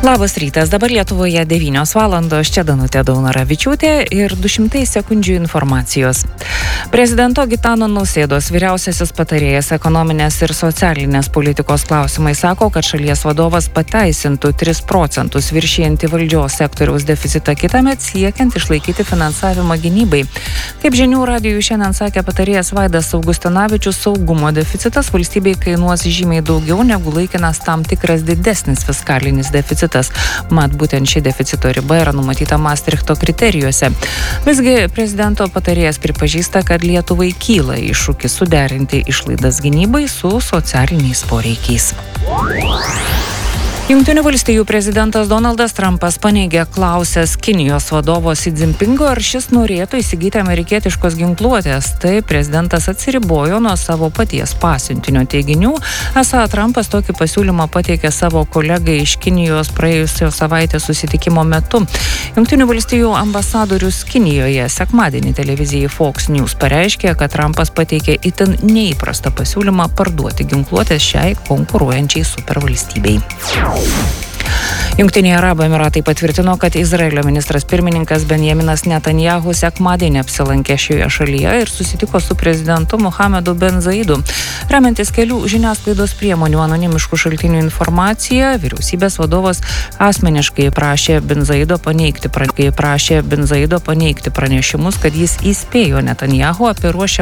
Labas rytas, dabar Lietuvoje 9 valandos, čia Danutė Daunoravičiūtė ir 200 sekundžių informacijos. Prezidento Gitano Nausėdos vyriausiasis patarėjas ekonominės ir socialinės politikos klausimai sako, kad šalies vadovas pateisintų 3% viršijantį valdžios sektoriaus deficitą kitąmet siekiant išlaikyti finansavimą gynybai. Kaip žinių radijui šiandien sakė patarėjas Vaidas Augustinavičius, saugumo deficitas valstybei kainuos žymiai daugiau negu laikinas tam tikras didesnis fiskalinis deficitas. Mat, būtent ši deficito riba yra numatyta Maastrichto kriterijuose. Visgi prezidento patarėjas pripažįsta, kad Lietuvai kyla iššūkis suderinti išlaidas gynybai su socialiniais poreikiais. Jungtinių valstijų prezidentas Donaldas Trumpas paneigė klausęs Kinijos vadovo Xi Jinpingo, ar šis norėtų įsigyti amerikietiškos ginkluotės. Tai prezidentas atsiribojo nuo savo paties pasiuntinio teiginių. Esą Trumpas tokį pasiūlymą pateikė savo kolegai iš Kinijos praėjusios savaitės susitikimo metu. Jungtinių valstijų ambasadorius Kinijoje sekmadienį televizijai Fox News pareiškė, kad Trumpas pateikė itin neįprastą pasiūlymą parduoti ginkluotės šiai konkuruojančiai supervalstybei. Jungtiniai Arabų Emiratai patvirtino, kad Izraelio ministras pirmininkas Benjaminas Netanyahu sekmadienį apsilankė šioje šalyje ir susitiko su prezidentu Mohamedu Ben Zaidu. Remiantis kelių žiniasklaidos priemonių anonimiškų šaltinių informaciją, vyriausybės vadovas asmeniškai prašė Ben Zaido paneigti pranešimus, kad jis įspėjo Netanyahu apie ruošiamą